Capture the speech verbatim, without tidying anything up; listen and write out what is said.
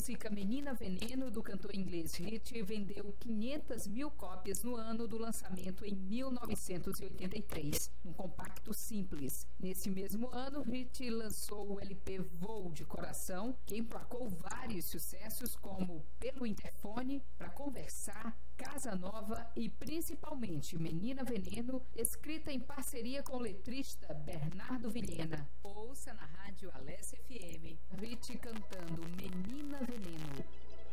música Menina Veneno, do cantor inglês Hit, vendeu quinhentas mil cópias no ano do lançamento em mil novecentos e oitenta e três, num compacto simples. Nesse mesmo ano, Hit lançou o L P Voo de Coração, que emplacou vários sucessos como Pelo Interfone, Pra Conversar, Casa Nova e principalmente Menina Veneno, escrita em parceria com o letrista Bernardo Vilhena. Ouça na rádio Alesse F M, Hit cantando Menina Veneno.